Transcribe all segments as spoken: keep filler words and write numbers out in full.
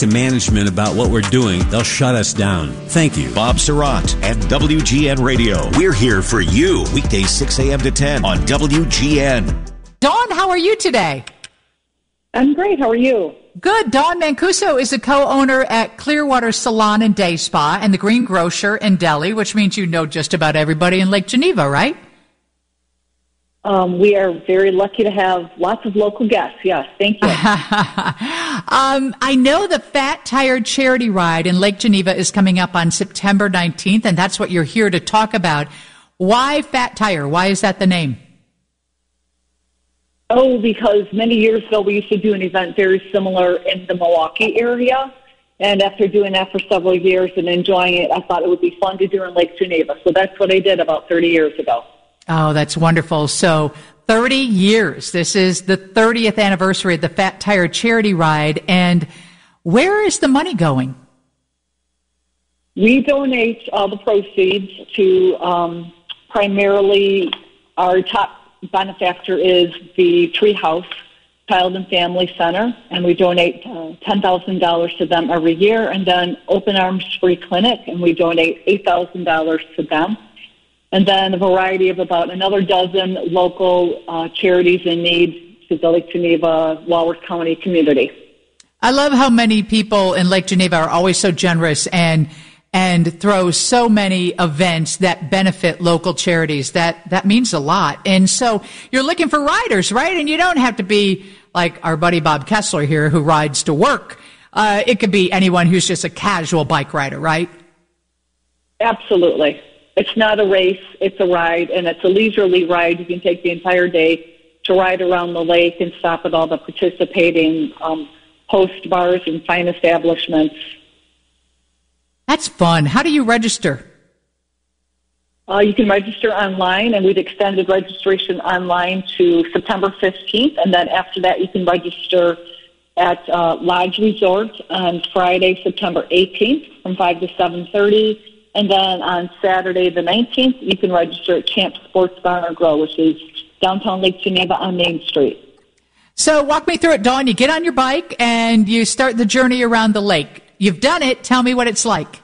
to management about what we're doing, they'll shut us down. Thank you. Bob Surratt and W G N Radio. We're here for you. Weekdays six a.m. to ten on W G N. Dawn, how are you today? I'm great. How are you? Good. Dawn Mancuso is a co-owner at Clearwater Salon and Day Spa and the Green Grocer in Delhi, which means you know just about everybody in Lake Geneva, right? Um, we are very lucky to have lots of local guests. Yes, thank you. um, I know the Fat Tire Charity Ride in Lake Geneva is coming up on September nineteenth, and that's what you're here to talk about. Why Fat Tire? Why is that the name? Oh, because many years ago we used to do an event very similar in the Milwaukee area. And after doing that for several years and enjoying it, I thought it would be fun to do in Lake Geneva. So that's what I did about thirty years ago. Oh, that's wonderful. So thirty years. This is the thirtieth anniversary of the Fat Tire Charity Ride. And where is the money going? We donate all the proceeds to um, primarily our top benefactor is the Treehouse Child and Family Center, and we donate uh, ten thousand dollars to them every year, and then Open Arms Free Clinic, and we donate eight thousand dollars to them. And then a variety of about another dozen local uh, charities in need to the Lake Geneva, Walworth County community. I love how many people in Lake Geneva are always so generous and and throw so many events that benefit local charities. That that means a lot. And so you're looking for riders, right? And you don't have to be like our buddy Bob Kessler here who rides to work. Uh, it could be anyone who's just a casual bike rider, right? Absolutely. It's not a race, it's a ride, and it's a leisurely ride. You can take the entire day to ride around the lake and stop at all the participating um, host bars and fine establishments. That's fun. How do you register? Uh, you can register online, and we've extended registration online to September fifteenth, and then after that you can register at uh, Lodge Resort on Friday, September eighteenth from five to seven thirty. And then on Saturday the nineteenth, you can register at Champ Sports Bar and Grill, which is downtown Lake Geneva on Main Street. So walk me through it, Dawn. You get on your bike and you start the journey around the lake. You've done it. Tell me what it's like.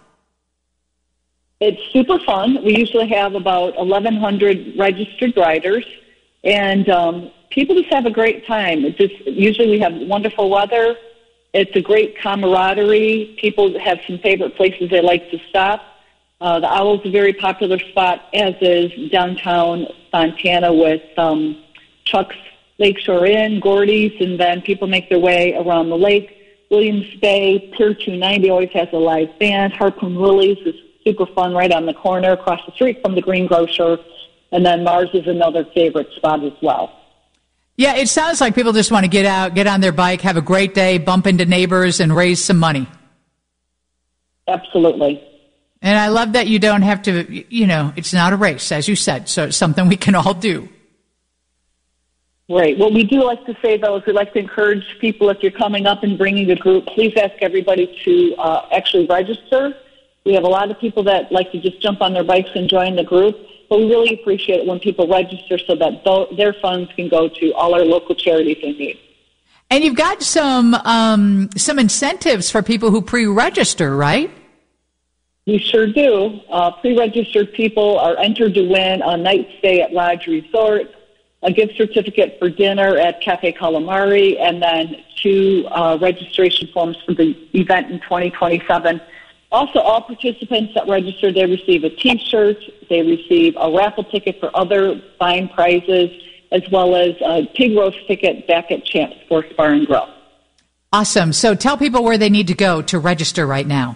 It's super fun. We usually have about eleven hundred registered riders, and um, people just have a great time. It just usually we have wonderful weather. It's a great camaraderie. People have some favorite places they like to stop. Uh, the Owl's a very popular spot, as is downtown Fontana with um, Chuck's Lakeshore Inn, Gordy's, and then people make their way around the lake. Williams Bay, Pier two ninety always has a live band. Harpoon Willie's is super fun right on the corner across the street from the Green Grocer. And then Mars is another favorite spot as well. Yeah, it sounds like people just want to get out, get on their bike, have a great day, bump into neighbors, and raise some money. Absolutely. And I love that you don't have to, you know, it's not a race, as you said, so it's something we can all do. Right. What we do like to say, though, is we like to encourage people, if you're coming up and bringing a group, please ask everybody to uh, actually register. We have a lot of people that like to just jump on their bikes and join the group, but we really appreciate it when people register so that th- their funds can go to all our local charities in need. And you've got some um, some incentives for people who pre-register, right? We sure do. Uh, pre-registered people are entered to win a night stay at Lodge Resort, a gift certificate for dinner at Cafe Calamari, and then two uh, registration forms for the event in twenty twenty-seven. Also, all participants that register, they receive a T-shirt, they receive a raffle ticket for other fine prizes, as well as a pig roast ticket back at Champ Sports Bar and Grill. Awesome. So tell people where they need to go to register right now.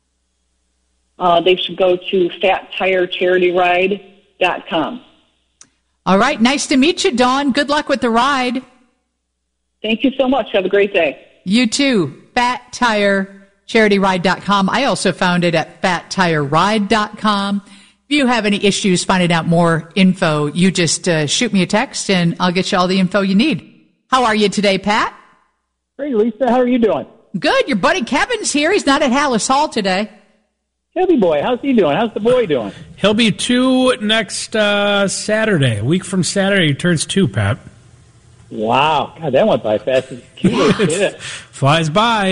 Uh, they should go to fat tire charity ride dot com. All right. Nice to meet you, Dawn. Good luck with the ride. Thank you so much. Have a great day. You too. fat tire charity ride dot com. I also found it at fat tire ride dot com. If you have any issues finding out more info, you just uh, shoot me a text and I'll get you all the info you need. How are you today, Pat? Great, Lisa. How are you doing? Good. Your buddy Kevin's here. He's not at Hallis Hall today. Kevy boy, how's he doing? How's the boy doing? He'll be two next uh, Saturday. A week from Saturday, he turns two, Pat. Wow. God, that went by fast. Cute little kid. Flies by.